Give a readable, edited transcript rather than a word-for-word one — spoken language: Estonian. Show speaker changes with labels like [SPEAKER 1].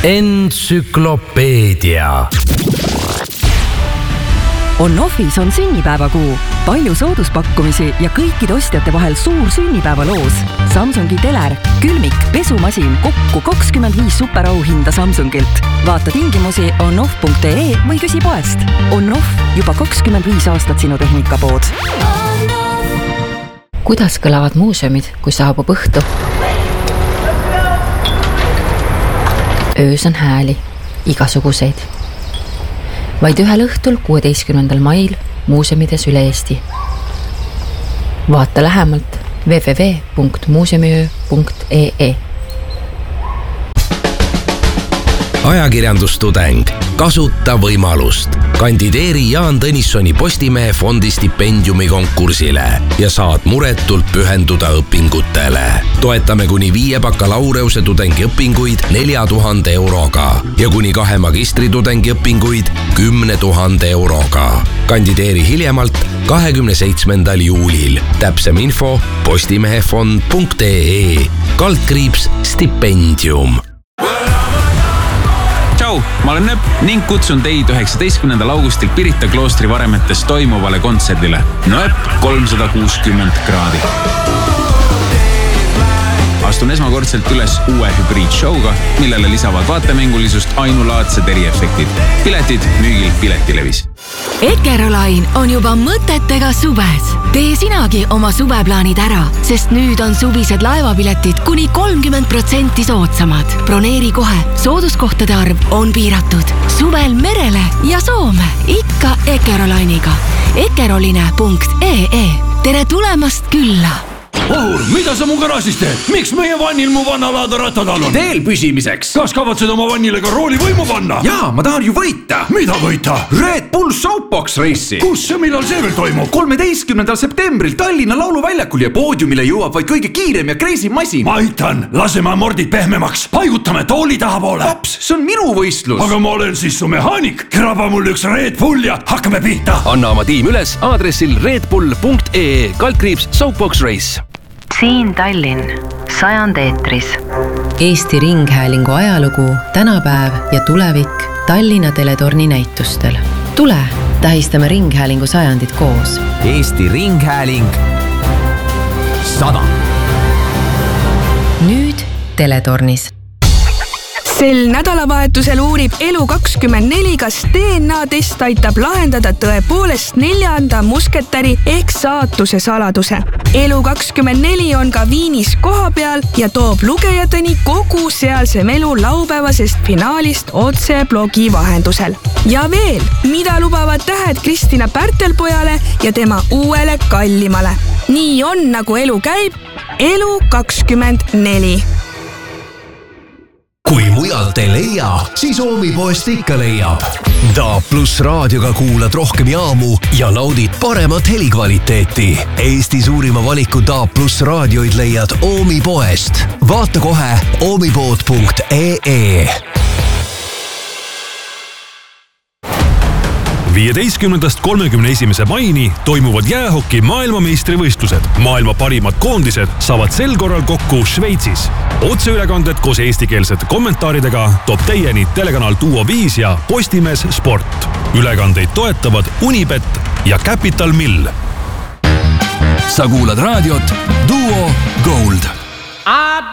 [SPEAKER 1] Entsüklopeedia.
[SPEAKER 2] On-Offis on sünnipäevakuu. Palju sooduspakkumisi ja kõikide ostjate vahel suur sünnipäevaloos. Samsungi teler, külmik, pesumasin, kokku 25 superauhinda Samsungilt. Vaata tingimusi onoff.ee või küsi poest. On-Off, juba 25 aastat sinu tehnikapood.
[SPEAKER 3] Kuidas kõlavad muuseumid, kui saabub õhtu? Öös on hääli, igasuguseid. Vaid ühel õhtul 16. mail muuseumides üle Eesti. Vaata lähemalt www.muuseumiöö.ee.
[SPEAKER 1] Ajakirjandustudeng. Kasuta võimalust. Kandideeri Jaan Tõnissoni Postimehe fondi stipendiumi konkursile ja saad muretult pühenduda õpingutele. Toetame kuni 5 bakalaureuse tudengiõpinguid 4000 euroga ja kuni 2 magistritudengi õpinguid 10 000 euroga. Kandideeri hiljemalt 27. juulil. Täpsem info postimehefond.ee/stipendium.
[SPEAKER 4] Tšau, ma olen Nööp ning kutsun teid 19. augustil Pirita kloostri varemetes toimuvale kontserdile. Nööp 360 kraadi. Astun esmakordselt üles uue hübriidshowga, millele lisavad vaatemängulisust ainulaadsed eriefektid. Piletid müügil Piletilevis.
[SPEAKER 5] Eckerolain on juba mõtetega suves. Tee sinagi oma suveplaanid ära, sest nüüd on suvised laevapiletid kuni 30% soodsamad. Broneeri kohe, sooduskohtade arv on piiratud. Suvel merele ja Soome, ikka Eckerolainiga. Eckeroline.ee. Tere tulemast külla!
[SPEAKER 6] Ohur, mida sa mu garaažis teed? Miks meie vannil mu vannalaada rattadal on?
[SPEAKER 7] Teel püsimiseks.
[SPEAKER 6] Kas kavatsed oma vannile ka rooli võimu panna?
[SPEAKER 7] Jaa, ma tahan ju võita.
[SPEAKER 6] Mida võita?
[SPEAKER 7] Red Bull Soapbox Race'i.
[SPEAKER 6] Kus ja millal see veel toimub?
[SPEAKER 7] 13. septembril Tallinna lauluväljakul ja poodiumile jõuab vaid kõige kiirem ja crazy masin.
[SPEAKER 6] Ma aitan, laseme amordid pehmemaks. Paigutame tooli tahapoole.
[SPEAKER 7] Paps, see on minu võistlus.
[SPEAKER 6] Aga ma olen siis su mehaanik. Kraba mul üks Red Bull ja hakkame pihta.
[SPEAKER 8] Anna oma tiim üles aadressil redbull.ee/Soapbox Race.
[SPEAKER 9] Siin Tallinn, 100 eetris.
[SPEAKER 3] Eesti Ringhäälingu ajalugu, tänapäev ja tulevik Tallinna Teletorni näitustel. Tule, tähistame Ringhäälingu 100 koos.
[SPEAKER 8] Eesti Ringhääling 100.
[SPEAKER 3] Nüüd Teletornis.
[SPEAKER 10] Sel nädalavahetusel uurib Elu24, kas DNA-test aitab lahendada tõepoolest 4. musketäri ehk saatuse saladuse. Elu24 on ka Viinis koha peal ja toob lugejateni kogu sealse melu laupäevasest finaalist otse blogi vahendusel. Ja veel, mida lubavad tähed Kristina Pärtelpojale ja tema uuele kallimale. Nii on, nagu elu käib, Elu24.
[SPEAKER 11] Kui mujalt ei leia, siis Oomipoest ikka leiab. DAB+ raadioga kuulad rohkem jaamu ja naudid paremat helikvaliteeti. Eesti suurima valiku DAB+ raadioid leiad Oomipoest. Vaata kohe oomipood.ee.
[SPEAKER 12] 15. 31. maini toimuvad jäähoki maailmameistrivõistlused. Maailma parimad koondised saavad sel korral kokku Šveitsis. Otseülekanded koos eestikeelsete kommentaaridega toob teieni telekanal Duo 5 ja Postimees Sport. Ülekandeid toetavad Unibet ja Capital Mill.
[SPEAKER 8] Sa kuulad raadiot Duo Gold.